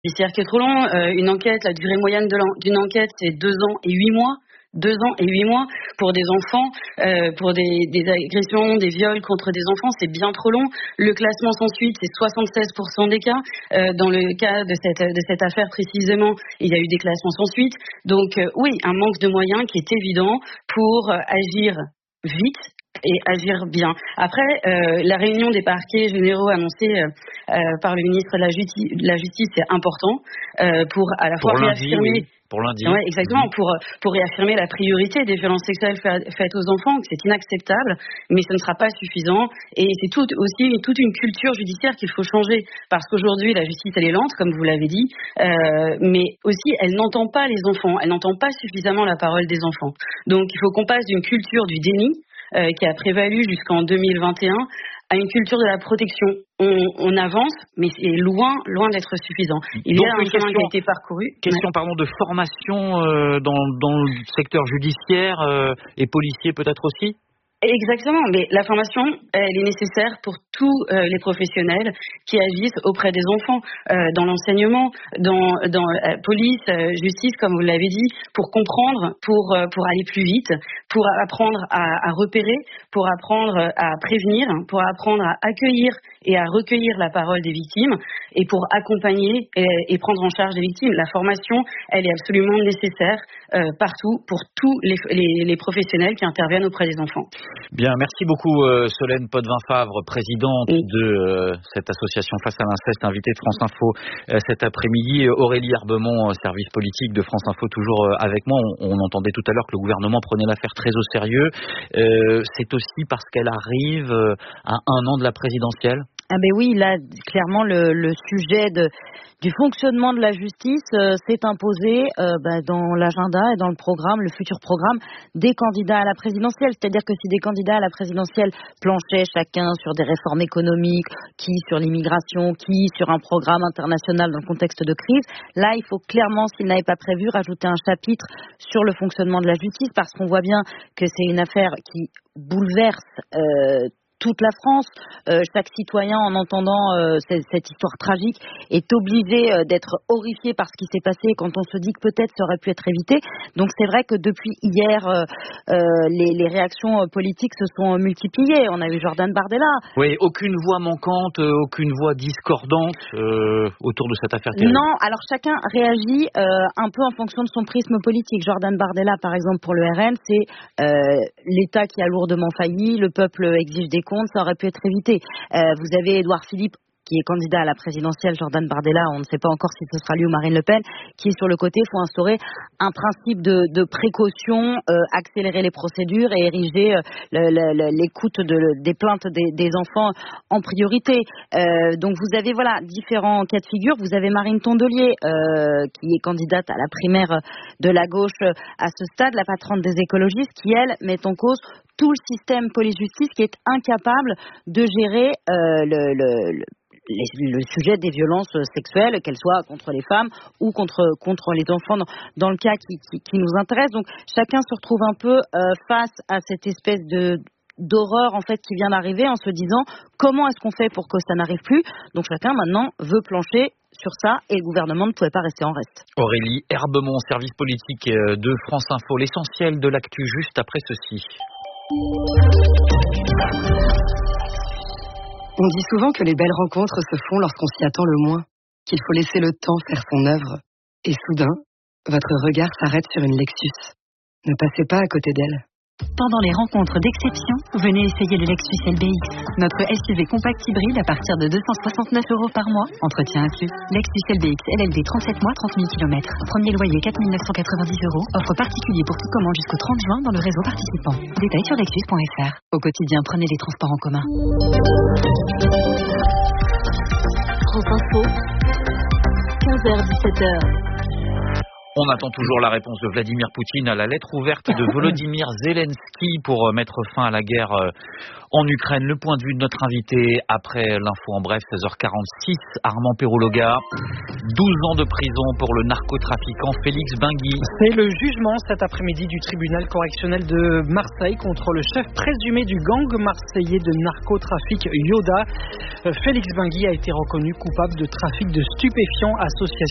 judiciaire qui est trop long. Une enquête, la durée moyenne d'une enquête, c'est 2 ans et 8 mois. 2 ans et 8 mois pour des enfants, pour des agressions, des viols contre des enfants, c'est bien trop long. Le classement sans suite, c'est 76% des cas. Dans le cas de cette affaire précisément, il y a eu des classements sans suite. Donc oui, un manque de moyens qui est évident pour agir vite et agir bien. Après, la réunion des parquets généraux annoncée par le ministre de la Justice, c'est important pour à la fois réaffirmer... Oui. Pour lundi. Ouais, exactement, pour réaffirmer la priorité des violences sexuelles faites aux enfants, que c'est inacceptable, mais ce ne sera pas suffisant. Et c'est aussi toute une culture judiciaire qu'il faut changer, parce qu'aujourd'hui, la justice, elle est lente, comme vous l'avez dit, mais aussi, elle n'entend pas les enfants, elle n'entend pas suffisamment la parole des enfants. Donc, il faut qu'on passe d'une culture du déni, qui a prévalu jusqu'en 2021, à une culture de la protection. On avance, mais c'est loin d'être suffisant. Il y a un chemin qui a été parcouru. Question de formation dans le secteur judiciaire et policier peut-être aussi. Exactement, mais la formation, elle est nécessaire pour tous les professionnels qui agissent auprès des enfants, dans l'enseignement, dans police, justice, comme vous l'avez dit, pour comprendre, pour aller plus vite, pour apprendre à repérer, pour apprendre à prévenir, pour apprendre à accueillir et à recueillir la parole des victimes et pour accompagner et prendre en charge les victimes. La formation, elle est absolument nécessaire partout pour tous les professionnels qui interviennent auprès des enfants. Bien, merci beaucoup Solène Potvin-Favre, présidente de cette association Face à l'inceste, invitée de France Info cet après-midi. Aurélie Herbemont, service politique de France Info, toujours avec moi. On entendait tout à l'heure que le gouvernement prenait l'affaire très au sérieux. C'est aussi parce qu'elle arrive à 1 an de la présidentielle. Ah ben oui, là, clairement, le sujet du fonctionnement de la justice s'est imposé dans l'agenda et dans le programme, le futur programme des candidats à la présidentielle. C'est-à-dire que si des candidats à la présidentielle planchaient chacun sur des réformes économiques, qui sur l'immigration, qui sur un programme international dans le contexte de crise, là, il faut clairement, s'ils n'avaient pas prévu, rajouter un chapitre sur le fonctionnement de la justice, parce qu'on voit bien que c'est une affaire qui bouleverse toute la France. Chaque citoyen, en entendant cette histoire tragique, est obligé d'être horrifié par ce qui s'est passé quand on se dit que peut-être ça aurait pu être évité. Donc c'est vrai que depuis hier, les réactions politiques se sont multipliées. On a eu Jordan Bardella. Oui, aucune voix manquante, aucune voix discordante autour de cette affaire terrible. Non, alors chacun réagit un peu en fonction de son prisme politique. Jordan Bardella, par exemple, pour le RN, c'est l'État qui a lourdement failli, le peuple exige des comptes, ça aurait pu être évité. Vous avez Édouard Philippe, qui est candidat à la présidentielle, Jordan Bardella, on ne sait pas encore si ce sera lui ou Marine Le Pen, qui est sur le côté, il faut instaurer un principe de précaution, accélérer les procédures et ériger l'écoute des plaintes des enfants en priorité. Donc vous avez différents cas de figure. Vous avez Marine Tondelier, qui est candidate à la primaire de la gauche à ce stade, la patronne des écologistes, qui elle met en cause tout le système police-justice qui est incapable de gérer le sujet des violences sexuelles, qu'elles soient contre les femmes ou contre les enfants, dans le cas qui nous intéresse. Donc chacun se retrouve un peu face à cette espèce d'horreur en fait qui vient d'arriver, en se disant comment est-ce qu'on fait pour que ça n'arrive plus. Donc chacun maintenant veut plancher sur ça et le gouvernement ne pouvait pas rester en reste. Aurélie Herbemont, service politique de France Info. L'essentiel de l'actu juste après ceci. On dit souvent que les belles rencontres se font lorsqu'on s'y attend le moins, qu'il faut laisser le temps faire son œuvre. Et soudain, votre regard s'arrête sur une Lexus. Ne passez pas à côté d'elle. Pendant les rencontres d'exception, venez essayer le Lexus LBX. Notre SUV compact hybride à partir de 269 € par mois. Entretien inclus. Lexus LBX LLD 37 mois, 30 000 km. Premier loyer 4 990 €. Offre particulier pour tout commande jusqu'au 30 juin dans le réseau participant. Détails sur lexus.fr. Au quotidien, prenez les transports en commun. France Info, 15h-17h. On attend toujours la réponse de Vladimir Poutine à la lettre ouverte de Volodymyr Zelensky pour mettre fin à la guerre en Ukraine. Le point de vue de notre invité après l'info en bref, 16h46, Armand Perrologa. 12 ans de prison pour le narcotrafiquant Félix Benguy. C'est le jugement cet après-midi du tribunal correctionnel de Marseille contre le chef présumé du gang marseillais de narcotrafic Yoda. Félix Benguy a été reconnu coupable de trafic de stupéfiants, association